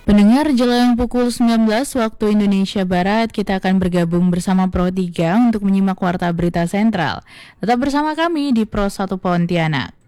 Pendengar, jelang pukul 19 waktu Indonesia Barat, kita akan bergabung bersama Pro 3 untuk menyimak Warta Berita Sentral. Tetap bersama kami di Pro 1 Pontianak.